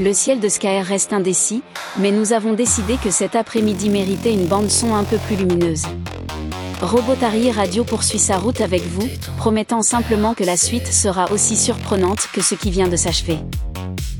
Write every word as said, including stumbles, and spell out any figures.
Le ciel de Sky reste indécis, mais nous avons décidé que cet après-midi méritait une bande-son un peu plus lumineuse. Robotari Radio poursuit sa route avec vous, promettant simplement que la suite sera aussi surprenante que ce qui vient de s'achever.